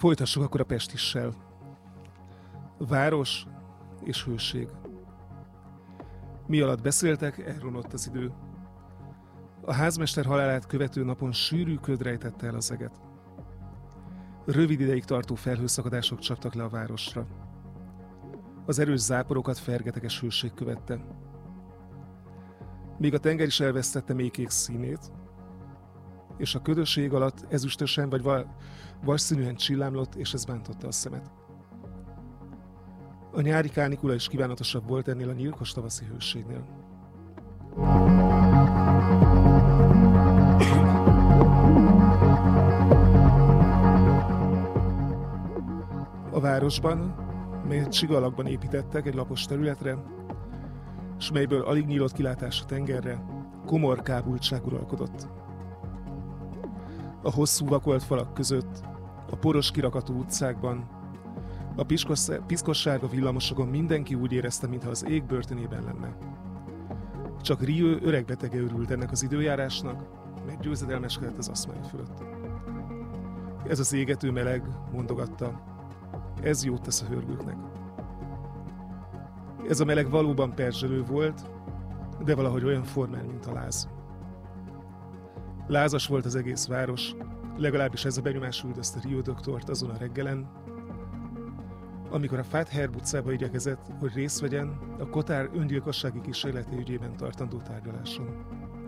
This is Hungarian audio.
Folytassuk akkor a pestissel. Város és hőség. Mi alatt beszéltek, elromlott az idő. A házmester halálát követő napon sűrű köd rejtette el az eget. Rövid ideig tartó felhőszakadások csaptak le a városra. Az erős záporokat fergeteges hőség követte. Még a tenger is elvesztette mélykék színét, és a ködös ég alatt ezüstösen vagy vasszínűen csillámlott, és ez bántotta a szemet. A nyári kánikula is kívánatosabb volt ennél a nyilkos tavaszi hőségnél. A városban, melyet csiga alakban építettek egy lapos területre, s melyből alig nyílott kilátás a tengerre, komor kábultság uralkodott. A hosszú vakolt falak között, a poros kirakatú utcákban, a piszkossárga villamosokon mindenki úgy érezte, mintha az ég börtönében lenne. Csak Rieu öreg betege örült ennek az időjárásnak, mert győzedelmeskedett az aszmája fölött. Ez az égető meleg, mondogatta, ez jót tesz a hörgőknek. Ez a meleg valóban perzselő volt, de valahogy olyan formál, mint a láz. Lázas volt az egész város, legalábbis ez a benyomás üldözte Rieu doktort azon a reggelen, amikor a Fath-Herb utcába igyekezett, hogy részt vegyen a Kotár öngyilkossági kísérlete ügyében tartandó tárgyaláson.